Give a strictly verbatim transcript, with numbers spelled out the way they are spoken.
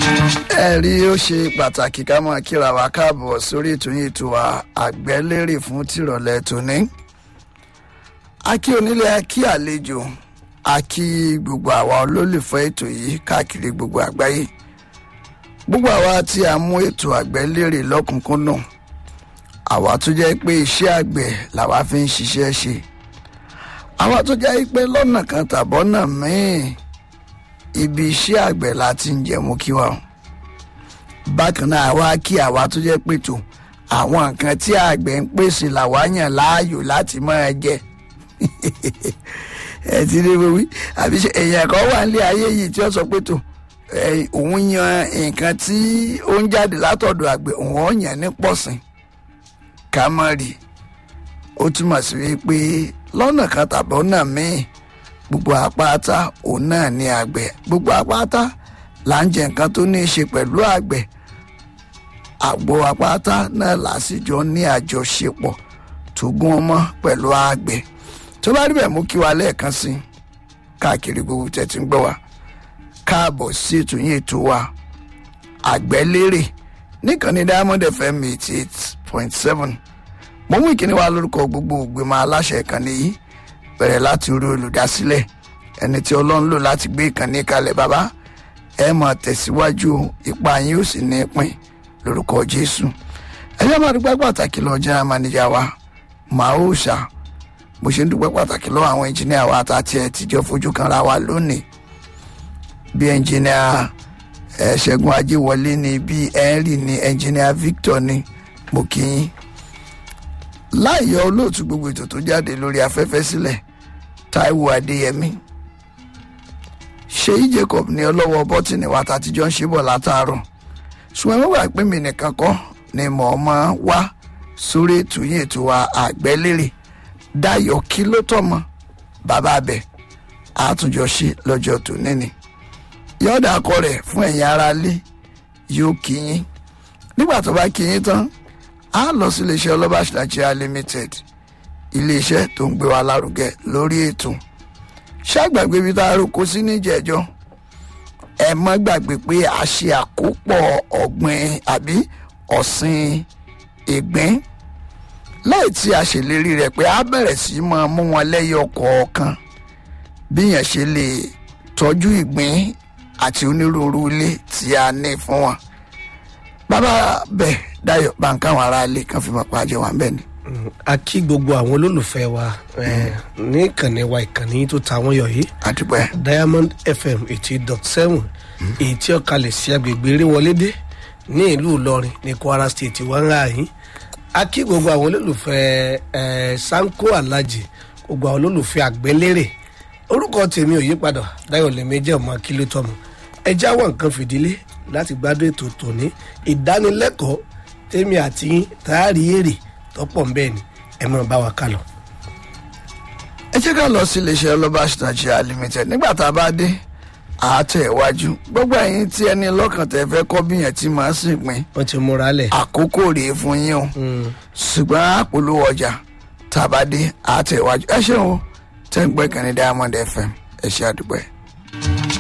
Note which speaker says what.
Speaker 1: ẹ̀rí ó ṣe pàtàkì ká máa kíra wa káàbọ̀ sórí ètò yìí tó wa àgbẹ́lérè fún tìrọ̀lẹ́ tòní. a kí onílé a kí àlejò a kí gbogbo àwa olólùfẹ́ ètò yìí káàkiri gbogbo àgbáyé. gbogbo àwa tí a mú ètò àgbẹ́lérè lọ́kùnkúndùn, àwa tó jẹ́ pé iṣẹ́ àgbẹ̀ làwa fi ń ṣiṣẹ́ ṣe, àwa tó jẹ́ pé lọ́nà kan tàbọ́nà míì ibi iṣẹ́ àgbẹ̀ la ti ń jẹun kí wa. bákan náà àwa kí àwa tó jẹ́ pé tó àwọn nǹkan tí àgbẹ̀ ń pèsè làwa yàn láàyò láti máa jẹ. ẹ ti rí wíwí àbí èèyàn kan wà nílé ayé yìí tí ó sọ pé tó òun yan nǹkan tí ó ń jáde látọ̀dọ̀ àgbẹ̀ òun ó yàn ní pọ̀sìn ká mọ̀ rí. ó túmọ̀ sí wípé lọ́nà kan tàbọ́nà míì gbogbo àpáta òun náà ní àgbẹ̀, gbogbo àpáta là ń jẹ nǹkan tó ní í ṣe pẹ̀lú àgbẹ̀. àgbo àpáta náà lásìjọ ní àjọṣepọ̀ tó gún ọmọ pẹ̀lú àgbẹ̀. tó bá rí bẹ́ẹ̀ mú kí wa lẹ́ẹ̀kan sí káàkiri gbogbo tẹ̀tí ń gbọ́ wa káàbọ̀ sí ètò yín ètò wa àgbẹ́lérè níkànnì Diamond F M eighty eight point seven. mo mú ìkíní wa lórúkọ gbogbo ògbìmọ̀ aláṣẹ ìkànnì yìí bẹ̀rẹ̀ láti orí olùdásílẹ̀ ẹni tí Ọlọ́run lò láti gbé ìkànnì kalẹ̀. bàbá ẹ máa tẹ̀síwájú, ipa yín ó sì ní pín lórúkọ Jésù. ẹ yá máa dúpẹ́ pàtàkì lọ general manager wa Maosha, mo ṣe ń dúpẹ́ pàtàkì lọ àwọn engineer wa àtàtì ẹ̀ tìjọ́ fojú kan ra wa lónìí, bí engineer ẹ̀ Ṣẹ́gun Ajéwọlé ni, bí Henry ni, engineer Victor ni. mo kí yín láìyọ olóòtú gbogbo ètò tó jáde lórí afẹ́fẹ́ sílẹ̀ Táíwò Adéyẹmí, Ṣèyí Jacob ní ọlọ́wọ́ bọ́tìnì wa tàtijọ́ ń ṣe bọ̀ látàárọ̀. ṣùgbọ́n mo gbà pé mi nìkan kọ́ ni mò ń máa wá sórí ètò yìí ètò wa àgbẹ́lérè. Dayọ̀ kí ló tọ́mọ bàbá abẹ àtúnjọ ṣe lọ́jọ́ tòní ni. yọ̀ọ̀dà akọ rẹ̀ fún ẹ̀yin ará ilé yóò kí yín. nígbà tó bá kí yín tán a lọ sí iléeṣẹ́ Ọlọ́bàṣ Nigeria Limited, iléeṣẹ́ tó ń gbé wa lárugẹ lórí ètò. ṣàgbàgbé ibi tá a roko sí níjẹ̀jọ́, ẹ má gbàgbé pé a ṣe àkópọ̀ ọ̀gbìn àbí ọ̀sìn ìgbín láì tí a ṣèlérí rẹ̀ pé a bẹ̀rẹ̀ sí máa mú wọn lẹ́yọ kọ̀ọ̀kan bí yẹn ṣe lè tọ́jú ìgbín àti onírúurú ilé tí a ní fún wọn. bàbá bẹ́ẹ̀ Dayọ̀ bá ń káwọn ará ilé kan fi mọ̀ pa àjọ wa ń bẹ̀ ni.
Speaker 2: a kí gbogbo àwọn olólùfẹ́ wa ní ìkànnì wa ìkànnì tó ta wọ́n yọ yìí,
Speaker 1: àdúpẹ́
Speaker 2: Diamond F M eighty dot seven, èyí tí ó kalẹ̀ sí agbègbè Eréwọlédé ní ìlú Ìlọrin ní Kwara State wá ń rà yín. a kí gbogbo àwọn olólùfẹ́ Sanko Alhaji, gbogbo àwọn olólùfẹ́ àgbẹ́lérè. orúkọ tèmi ò yípadà, Dayọ̀ lèmi jẹ́ ọmọ akílótọ́mọ. ẹ jáwọ́ nǹkan fìdílé láti gbádùn ètò tòní, ìdánilẹ́kọ̀ọ́ tèmi àti tààrí èrè tọ́pọ̀ ń bẹ́ẹ̀ ni ẹ máa bá wa ká lọ.
Speaker 1: ẹ jẹ́ ká lọ sí iléeṣẹ́ Ọlọ́bàṣ Nigeria Limited. nígbà tá a bá dé àátẹ̀ iwájú, gbogbo ẹ̀yin tí ẹni lọ́kàn tẹ́ fẹ́ kọ́ bíyàn tí màá sì pín,
Speaker 2: wọ́n ti múra lẹ̀,
Speaker 1: àkókò rèé fún yín o. ṣùgbọ́n àpolówó ọjà tá a bá dé àátẹ̀ iwájú. ẹ ṣeun o tẹ́ ń gbẹ́ kàn ní Diamond F M, ẹ ṣe àdúpẹ́.